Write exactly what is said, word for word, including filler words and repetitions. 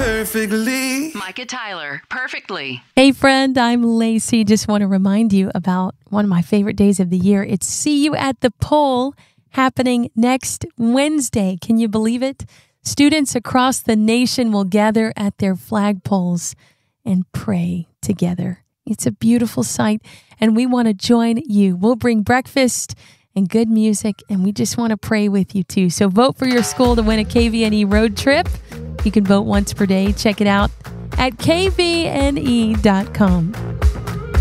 perfectly. Micah Tyler, Perfectly. Hey friend, I'm Lacey. Just want to remind you about one of my favorite days of the year. It's See You at the Pole, happening next Wednesday. Can you believe it? Students across the nation will gather at their flagpoles and pray together. It's a beautiful sight, and we want to join you. We'll bring breakfast and good music, and we just want to pray with you too. So vote for your school to win a K V N E road trip. You can vote once per day. Check it out at K V N E dot com.